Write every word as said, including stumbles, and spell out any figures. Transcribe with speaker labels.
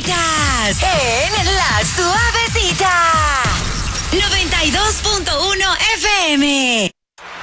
Speaker 1: Suavecitas en La Suavecita noventa y dos punto uno F M.